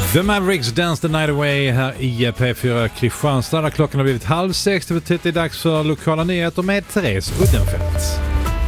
The Mavericks Dance the Night Away här i P4 Kristianstad. Där klockan har blivit 5:30. Det betyder dags för lokala nyheter med Therese Uddenfelt.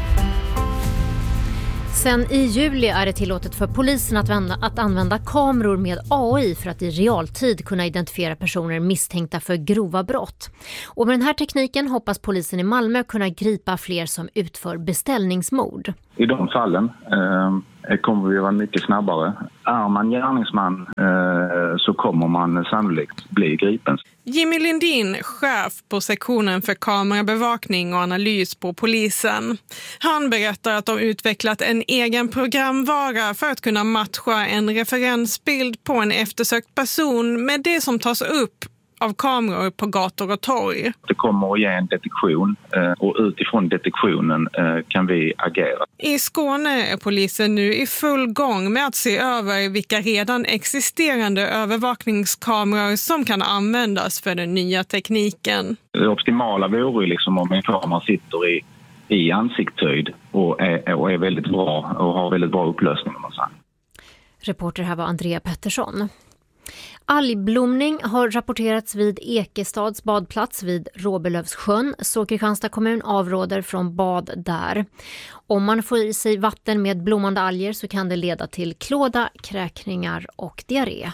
Sen i juli är det tillåtet för polisen att använda kameror med AI för att i realtid kunna identifiera personer misstänkta för grova brott. Och med den här tekniken hoppas polisen i Malmö kunna gripa fler som utför beställningsmord. I de fallen kommer vi vara mycket snabbare. Är man gärningsman så kommer man sannolikt bli gripen. Jimmy Lindin, chef på sektionen för kamerabevakning och analys på polisen. Han berättar att de utvecklat en egen programvara för att kunna matcha en referensbild på en eftersökt person med det som tas upp av kameror på gator och torg. Det kommer att ge en detektion och utifrån detektionen kan vi agera. I Skåne är polisen nu i full gång med att se över vilka redan existerande övervakningskameror som kan användas för den nya tekniken. Det optimala vore liksom om en kamera sitter i ansiktshöjd och är väldigt bra och har väldigt bra upplösning. Reporter här var Andrea Pettersson. Algblomning har rapporterats vid Ekestads badplats vid Råbelövssjön, så Kristianstad kommun avråder från bad där. Om man får i sig vatten med blommande alger så kan det leda till klåda, kräkningar och diarré.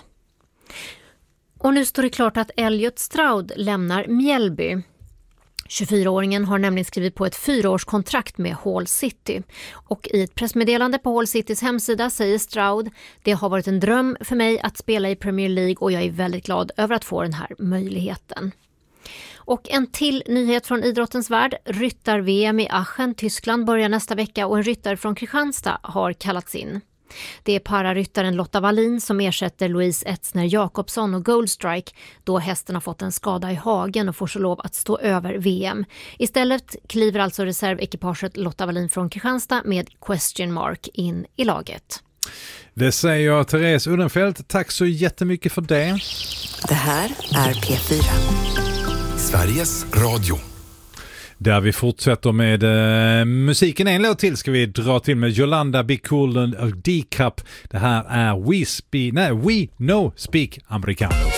Och nu står det klart att Elliot Stroud lämnar Mjällby. 24-åringen har nämligen skrivit på ett 4-årskontrakt med Hull City. Och i ett pressmeddelande på Hull Citys hemsida säger Stroud: "Det har varit en dröm för mig att spela i Premier League och jag är väldigt glad över att få den här möjligheten." Och en till nyhet från idrottens värld. Ryttar-VM i Aachen, Tyskland börjar nästa vecka och en ryttare från Kristianstad har kallats in. Det är pararyttaren Lotta Wallin som ersätter Louise Etzner Jakobsson och Goldstrike då hästen har fått en skada i hagen och får så lov att stå över VM. Istället kliver alltså reservekipaget Lotta Wallin från Kristianstad med question mark in i laget. Det säger jag, Therese Uddenfelt. Tack så jättemycket för det. Det här är P4. Sveriges Radio. Där vi fortsätter med musiken. En låt till ska vi dra till med Yolanda Be Cool och D-Cup. Det här är We No Speak Americano.